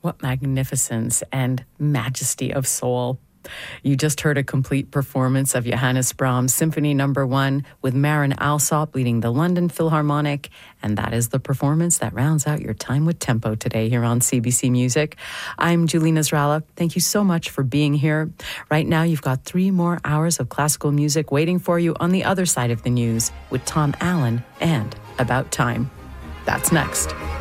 What magnificence and majesty of soul. You just heard a complete performance of Johannes Brahms' Symphony No. 1 with Marin Alsop leading the London Philharmonic, and that is the performance that rounds out your time with Tempo today here on CBC Music. I'm Julie Nasrallah. Thank you so much for being here. Right now, you've got 3 more hours of classical music waiting for you on the other side of the news with Tom Allen and About Time. That's next.